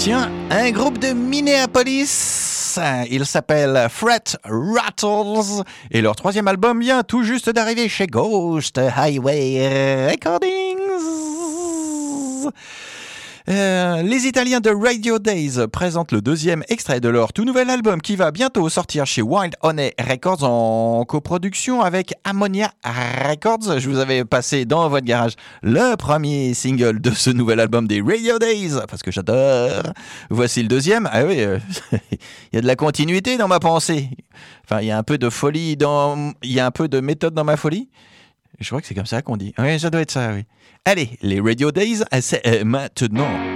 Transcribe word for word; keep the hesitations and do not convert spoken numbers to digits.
Tiens, un groupe de Minneapolis, il s'appelle Fret Rattles et leur troisième album vient tout juste d'arriver chez Ghost Highway Recordings. Euh, les Italiens de Radio Days présentent le deuxième extrait de leur tout nouvel album qui va bientôt sortir chez Wild Honey Records en coproduction avec Ammonia Records. Je vous avais passé dans votre garage le premier single de ce nouvel album des Radio Days parce que j'adore. Voici le deuxième. Ah oui, euh, il y a de la continuité dans ma pensée. Enfin, il y a un peu de folie dans, il y a un peu de méthode dans ma folie. Je crois que c'est comme ça qu'on dit. Oui, ça doit être ça, oui. Allez, les Radio Days, c'est maintenant.